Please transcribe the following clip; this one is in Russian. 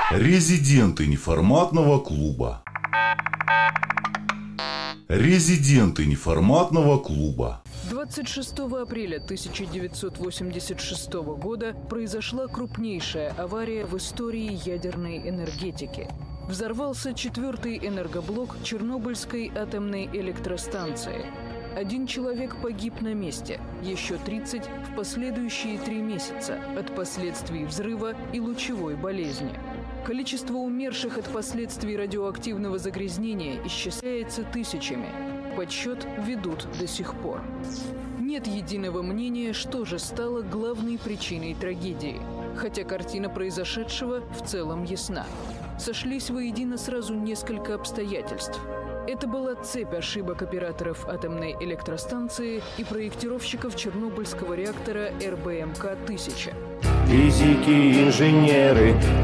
Резиденты неформатного клуба. Резиденты неформатного клуба. 26 апреля 1986 года произошла крупнейшая авария в истории ядерной энергетики. Взорвался 4-й энергоблок Чернобыльской атомной электростанции. 1 человек погиб на месте, еще 30 в последующие 3 месяца от последствий взрыва и лучевой болезни. Количество умерших от последствий радиоактивного загрязнения исчисляется тысячами. Подсчет ведут до сих пор. Нет единого мнения, что же стало главной причиной трагедии, хотя картина произошедшего в целом ясна. Сошлись воедино сразу несколько обстоятельств. Это была цепь ошибок операторов атомной электростанции и проектировщиков Чернобыльского реактора РБМК-1000. Физики, инженеры,